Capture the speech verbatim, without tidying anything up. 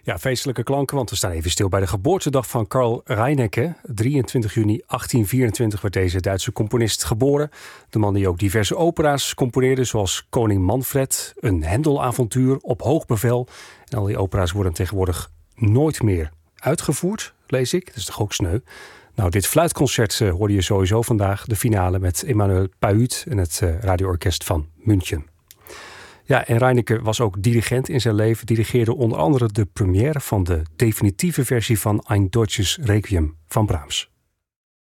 Ja, feestelijke klanken, want we staan even stil bij de geboortedag van Carl Reinecke. drieëntwintig juni achttien vierentwintig werd deze Duitse componist geboren. De man die ook diverse opera's componeerde, zoals Koning Manfred, een Hendel-avontuur, Op hoog bevel. En al die opera's worden tegenwoordig nooit meer uitgevoerd, lees ik. Dat is toch ook sneu. Nou, dit fluitconcert uh, hoorde je sowieso vandaag. De finale met Emmanuel Pahud en het uh, radioorkest van München. Ja, en Reinecke was ook dirigent in zijn leven. Dirigeerde onder andere de première van de definitieve versie van Ein Deutsches Requiem van Brahms.